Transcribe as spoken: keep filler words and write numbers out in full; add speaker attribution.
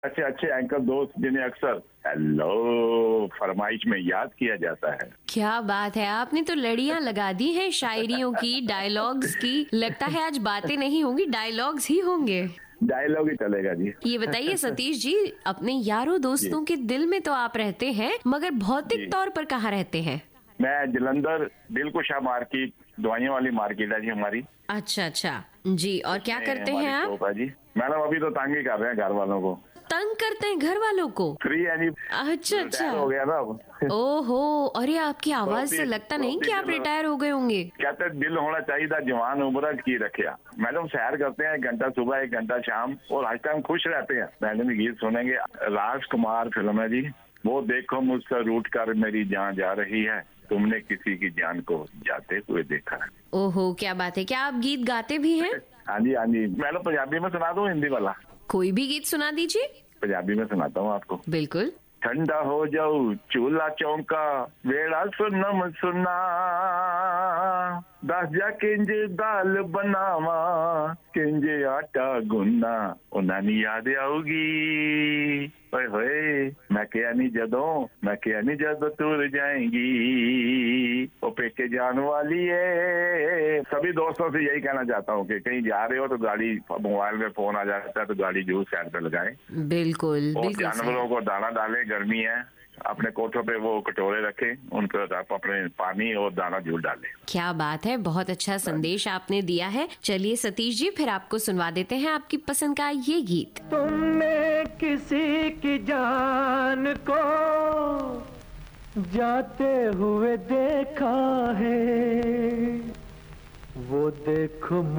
Speaker 1: अच्छे अच्छे एंकर दोस्त जिन्हें अक्सर हेलो फरमाइश में याद किया जाता है।
Speaker 2: क्या बात है, आपने तो लड़ियां लगा दी हैं शायरियों की, डायलॉग्स की। लगता है आज बातें नहीं होंगी, डायलॉग्स ही होंगे।
Speaker 1: डायलॉग ही चलेगा जी।
Speaker 2: ये बताइए सतीश जी, अपने यारों
Speaker 1: जी
Speaker 2: दोस्तों के दिल में तो आप रहते हैं, मगर भौतिक
Speaker 1: जी
Speaker 2: तौर पर कहाँ रहते हैं?
Speaker 1: मैं जलंधर दिलकुशा मार्केट, दवाइयों वाली मार्केट है जी हमारी।
Speaker 2: अच्छा अच्छा जी, और क्या
Speaker 1: उसमें
Speaker 2: करते
Speaker 1: हमारी
Speaker 2: हैं आप?
Speaker 1: शॉप है जी। मैडम अभी तो तंग ही कर रहे हैं घर वालों को।
Speaker 2: तंग करते हैं घर वालों को?
Speaker 1: फ्री है जी,
Speaker 2: अच्छा अच्छा।
Speaker 1: रिटायर हो गया ना अब।
Speaker 2: ओहो, अरे आपकी आवाज से
Speaker 1: प्रॉफिट
Speaker 2: लगता नहीं कि आप
Speaker 1: प्रॉफिट
Speaker 2: रिटायर हो गए होंगे।
Speaker 1: कहते हैं, दिल होना चाहिए था जवान उम्र की रखिया। मैडम सैर करते हैं, एक घंटा सुबह एक घंटा शाम, और हर टाइम खुश रहते हैं। मैडम गीत सुनेंगे, राजकुमार फिल्म है जी। वो देखो मुझसे रूठ कर मेरी जान जा रही है, तुमने किसी की जान को जाते हुए देखा है।
Speaker 2: ओहो, क्या बात है, क्या आप गीत गाते भी हैं?
Speaker 1: हाँ जी हाँ जी। मैडम पंजाबी में सुना दूं हिंदी वाला?
Speaker 2: कोई भी गीत सुना दीजिए।
Speaker 1: पंजाबी में सुनाता हूँ आपको।
Speaker 2: बिल्कुल।
Speaker 1: ठंडा हो जाऊ चूल्हा चौंका, वेड़ा सुनम सुना, दस जा किंज दाल बनावा, किंज आटा गुन्ना, उन्हें नी याद आऊगी। ओए होए मैं क्या नहीं जदों, मैं क्या नहीं जदों टूर जाएंगी, वो पेके जान वाली है। सभी दोस्तों से यही कहना चाहता हूँ कि कहीं जा रहे हो तो गाड़ी, मोबाइल में फोन आ जाता है तो गाड़ी जरूर साइड पे लगाएं।
Speaker 2: बिल्कुल
Speaker 1: और
Speaker 2: बिल्कुल
Speaker 1: जानवरों को दाना डालें, गर्मी है, अपने कोठों पे वो कटोरे रखें, उन पर आप अपने पानी और दाना जरूर डालें।
Speaker 2: क्या बात है, बहुत अच्छा संदेश आपने दिया है। चलिए सतीश जी, फिर आपको सुनवा देते हैं आपकी पसंद का ये गीत।
Speaker 3: तुमने किसी की जान को जाते हुए देखा है, वो देखो